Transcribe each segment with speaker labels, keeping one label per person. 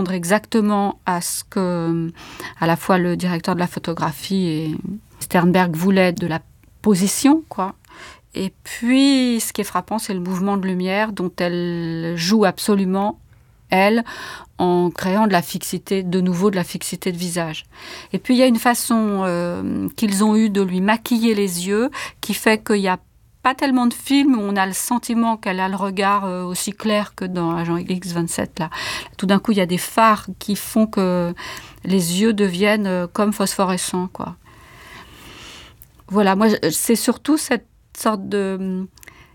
Speaker 1: correspondre exactement à ce que, à la fois le directeur de la photographie et Sternberg voulaient de la position, quoi. Et puis, ce qui est frappant, c'est le mouvement de lumière dont elle joue absolument, elle, en créant de la fixité, de nouveau de la fixité de visage. Et puis, il y a une façon qu'ils ont eue de lui maquiller les yeux qui fait qu'il n'y a pas tellement de films où on a le sentiment qu'elle a le regard aussi clair que dans Agent X27. Là. Tout d'un coup, il y a des phares qui font que les yeux deviennent comme phosphorescents, quoi. Voilà, moi, c'est surtout cette sorte de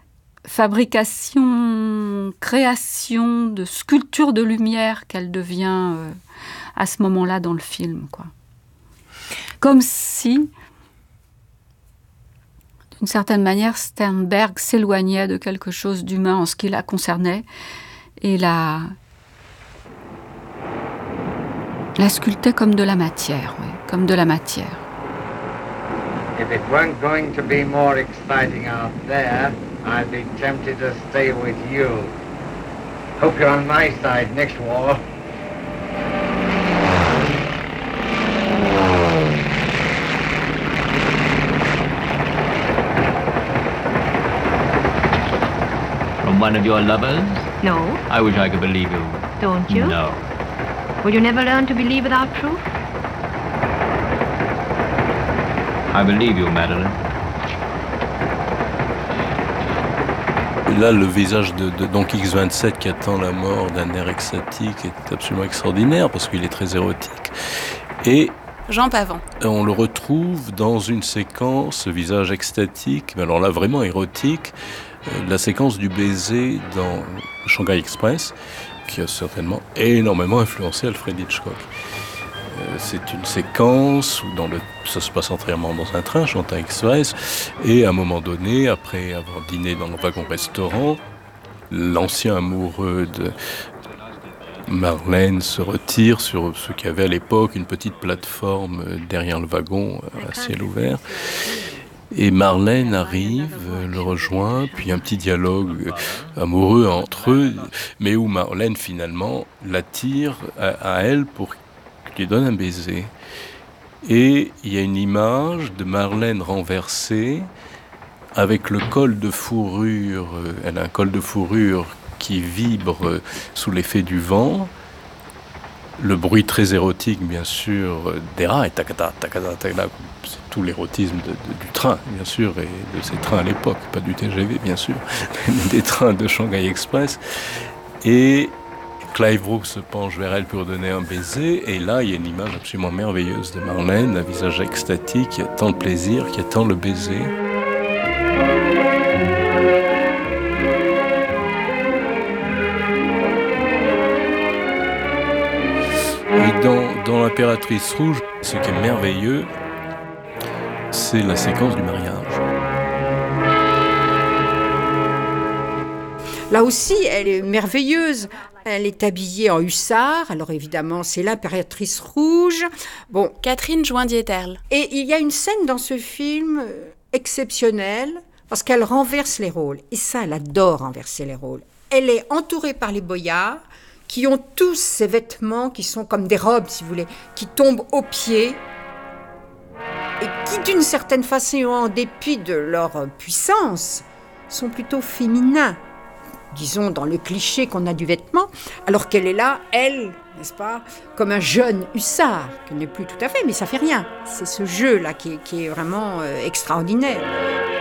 Speaker 1: fabrication, création, de sculpture de lumière qu'elle devient à ce moment-là dans le film, quoi. Comme si, d'une certaine manière, Sternberg s'éloignait de quelque chose d'humain en ce qui la concernait et la sculptait comme de la matière, oui, comme de la matière.
Speaker 2: If it weren't going to be more exciting out there, I'd be tempted to stay with you. Hope you're on my side next war.
Speaker 3: From one of your lovers?
Speaker 4: No.
Speaker 3: I wish I could believe you.
Speaker 4: Don't you?
Speaker 3: No.
Speaker 4: Will you never learn to believe without proof?
Speaker 3: I believe you, Madeline.
Speaker 5: Là, le visage de donc X27 qui attend la mort d'un air extatique est absolument extraordinaire parce qu'il est très érotique. Et
Speaker 6: Jean Pavant.
Speaker 5: on le retrouve dans une séquence, ce visage extatique, mais alors là vraiment érotique, la séquence du baiser dans Shanghai Express, qui a certainement énormément influencé Alfred Hitchcock. C'est une séquence où ça se passe entièrement dans un train, Shanghai Express, et à un moment donné, après avoir dîné dans le wagon-restaurant, l'ancien amoureux de Marlène se retire sur ce qu'il y avait à l'époque, une petite plateforme derrière le wagon à ciel ouvert. Et Marlène arrive, le rejoint, puis un petit dialogue amoureux entre eux, mais où Marlène finalement l'attire à elle pour qu'il lui donne un baiser. Et il y a une image de Marlène renversée avec le col de fourrure, elle a un col de fourrure qui vibre sous l'effet du vent, le bruit très érotique bien sûr des rails, takata, takata, takata, c'est tout l'érotisme du train bien sûr, et de ces trains à l'époque, pas du TGV bien sûr, mais des trains de Shanghai Express. Et Clive Brooks se penche vers elle pour donner un baiser, et là il y a une image absolument merveilleuse de Marlène, un visage extatique qui attend le plaisir, qui attend le baiser. Et dans l'Impératrice Rouge, ce qui est merveilleux, c'est la séquence du mariage.
Speaker 7: Là aussi, elle est merveilleuse. Elle est habillée en hussard. Alors évidemment, c'est l'impératrice rouge. Bon,
Speaker 6: Catherine Joindieterle.
Speaker 7: et il y a une scène dans ce film exceptionnelle parce qu'elle renverse les rôles. Et ça, elle adore renverser les rôles. Elle est entourée par les boyards qui ont tous ces vêtements qui sont comme des robes, si vous voulez, qui tombent aux pieds et qui, d'une certaine façon, en dépit de leur puissance, sont plutôt féminins. Disons, dans le cliché qu'on a du vêtement, alors qu'elle est là, elle, n'est-ce pas, comme un jeune hussard, qui n'est plus tout à fait, mais ça fait rien. C'est ce jeu-là qui est vraiment extraordinaire.